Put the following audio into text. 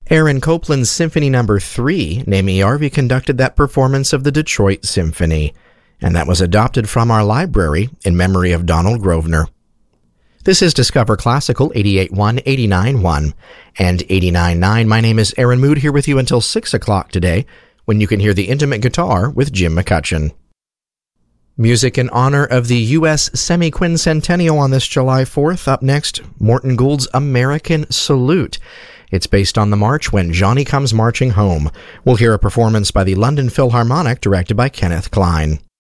Aaron Copland's Symphony No. 3, Naomi Yarvi conducted that performance of the Detroit Symphony, and that was adopted from our library in memory of Donald Grosvenor. This is Discover Classical 88.1, 89.1, and 89.9. My name is Aaron Mood, here with you until 6 o'clock today, when you can hear the intimate guitar with Jim McCutcheon. Music in honor of the U.S. semi-quincentennial on this July 4th. Up next, Morton Gould's American Salute. It's based on the march When Johnny Comes Marching Home. We'll hear a performance by the London Philharmonic directed by Kenneth Klein.